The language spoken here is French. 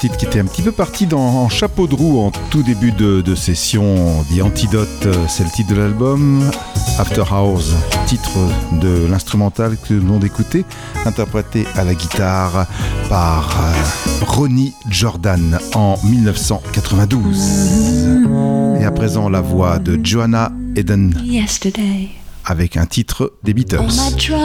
titre qui était un petit peu parti en chapeau de roue en tout début de session. The Antidote, c'est le titre de l'album. After Hours, titre de l'instrumental que nous venons d'écouter, interprété à la guitare par Ronnie Jordan en 1992. Et à présent, la voix de Joanna Eden avec un titre des Beatles.